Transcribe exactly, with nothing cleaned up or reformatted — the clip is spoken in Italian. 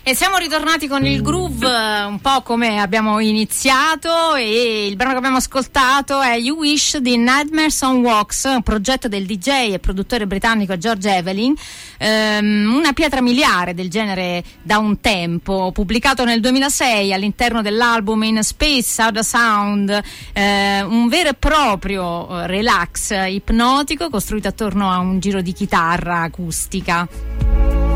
E siamo ritornati con il groove un po' come abbiamo iniziato, e il brano che abbiamo ascoltato è You Wish di Nightmares on Wax, un progetto del D J e produttore britannico George Evelyn, ehm, una pietra miliare del genere da un tempo, pubblicato nel duemilasei all'interno dell'album In Space Out of Sound, eh, un vero e proprio relax ipnotico costruito attorno a un giro di chitarra acustica.